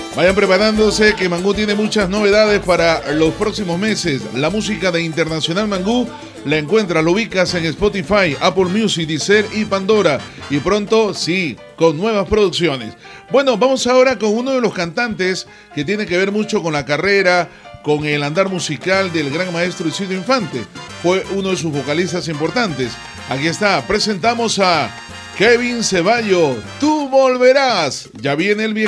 Vayan preparándose que Mangú tiene muchas novedades para los próximos meses. La música de Internacional Mangú la encuentras, lo ubicas en Spotify, Apple Music, Deezer y Pandora. Y pronto, sí, con nuevas producciones. Bueno, vamos ahora con uno de los cantantes que tiene que ver mucho con la carrera, con el andar musical del gran maestro Isidro Infante. Fue uno de sus vocalistas importantes. Aquí está, presentamos a Kevin Ceballos. Tú volverás. Ya viene el viejo.